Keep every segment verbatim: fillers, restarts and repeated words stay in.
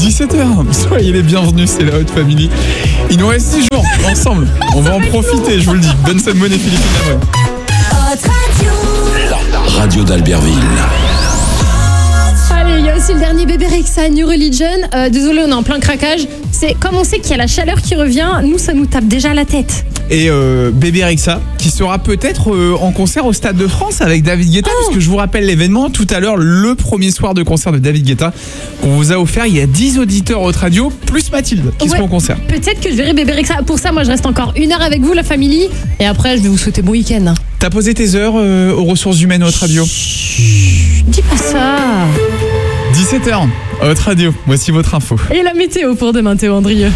dix-sept heures, soyez les bienvenus, c'est la Hot Family. Il nous reste six jours ensemble, on va en profiter, je vous le dis. Bonne semaine et Philippe Lamoine. La radio d'Albertville. Allez, il y a aussi le dernier bébé Rexha, New Religion. Euh, désolé, on est en plein craquage. C'est comme on sait qu'il y a la chaleur qui revient, nous ça nous tape déjà la tête. Et euh, bébé Rexha, qui sera peut-être euh, en concert au Stade de France avec David Guetta, oh. Puisque je vous rappelle l'événement tout à l'heure, le premier soir de concert de David Guetta qu'on vous a offert. Il y a dix auditeurs Hot Radio, plus Mathilde, qui ouais, seront en concert. Peut-être que je verrai bébé Rexha. Pour ça, moi je reste encore une heure avec vous, la famille. Et après, je vais vous souhaiter bon week-end. T'as posé tes heures euh, aux ressources humaines Hot Radio? Chut, dis pas ça. dix-sept heures, Hot Radio, voici votre info. Et la météo pour demain, Théo Andrieux.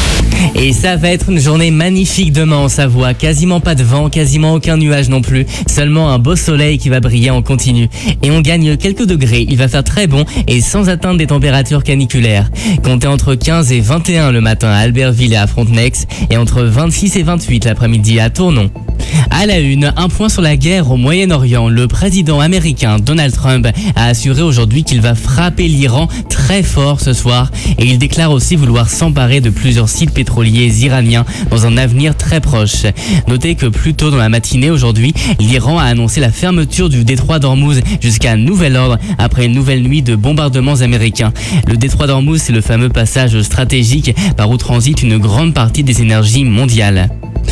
Et ça va être une journée magnifique demain en Savoie. Quasiment pas de vent, quasiment aucun nuage non plus. Seulement un beau soleil qui va briller en continu. Et on gagne quelques degrés. Il va faire très bon et sans atteindre des températures caniculaires. Comptez entre quinze et vingt et un le matin à Albertville et à Frontenac. Et entre vingt-six et vingt-huit l'après-midi à Tournon. À la une, un point sur la guerre au Moyen-Orient. Le président américain Donald Trump a assuré aujourd'hui qu'il va frapper l'Iran très fort ce soir. Et il déclare aussi vouloir s'emparer de plusieurs sites pétroliers iraniens dans un avenir très proche. Notez que plus tôt dans la matinée aujourd'hui, l'Iran a annoncé la fermeture du détroit d'Ormuz jusqu'à nouvel ordre après une nouvelle nuit de bombardements américains. Le détroit d'Ormuz, c'est le fameux passage stratégique par où transite une grande partie des énergies mondiales.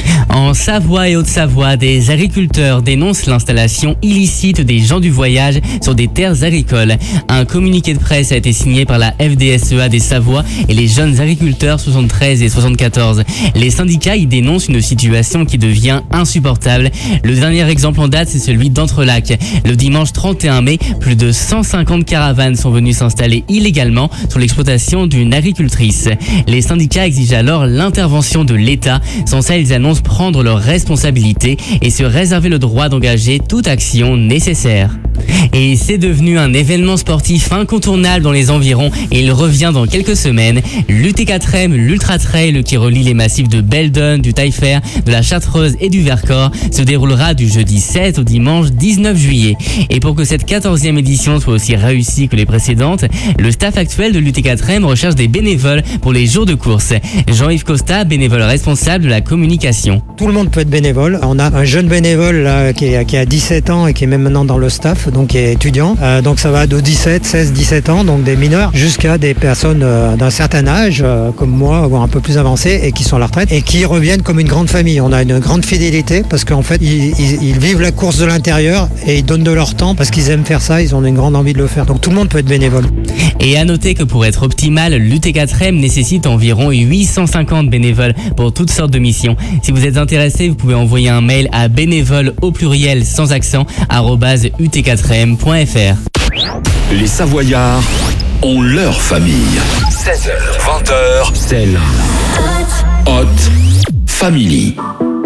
En Savoie et Haute-Savoie, des agriculteurs dénoncent l'installation illicite des gens du voyage sur des terres agricoles. Un communiqué de presse a été signé par la F D S E A des Savoies et les jeunes agriculteurs soixante-treize et soixante-quatorze. Les syndicats y dénoncent une situation qui devient insupportable. Le dernier exemple en date, c'est celui d'Entrelacs. Le dimanche trente et un mai, plus de cent cinquante caravanes sont venues s'installer illégalement sur l'exploitation d'une agricultrice. Les syndicats exigent alors l'intervention de l'État. Sans ça, ils annoncent prendre leurs responsabilités et se réserver le droit d'engager toute action nécessaire. Et c'est devenu un événement sportif incontournable dans les environs et il revient dans quelques semaines. L'U T quatre M, l'Ultra Trail qui relie les massifs de Beldon, du Taillefer, de la Chartreuse et du Vercors se déroulera du jeudi sept au dimanche dix-neuf juillet. Et pour que cette quatorzième édition soit aussi réussie que les précédentes, le staff actuel de l'U T quatre M recherche des bénévoles pour les jours de course. Jean-Yves Costa, bénévole responsable de la communication. Tout le monde peut être bénévole. On a un jeune bénévole là, qui, est, qui a dix-sept ans et qui est même maintenant dans le staff, donc qui est étudiant. Euh, donc ça va de dix-sept, seize, dix-sept ans, donc des mineurs, jusqu'à des personnes euh, d'un certain âge, euh, comme moi, voire un peu plus avancées, et qui sont à la retraite, et qui reviennent comme une grande famille. On a une grande fidélité, parce qu'en fait, ils, ils, ils vivent la course de l'intérieur, et ils donnent de leur temps, parce qu'ils aiment faire ça, ils ont une grande envie de le faire. Donc tout le monde peut être bénévole. Et à noter que pour être optimal, l'U T quatre M nécessite environ huit cent cinquante bénévoles pour toutes sortes de missions. Si vous êtes intéressé, vous pouvez envoyer un mail à bénévoles au pluriel sans accent arobase u t quatre m point f r. Les Savoyards ont leur famille. seize heures, vingt heures, c'est la Hot Family.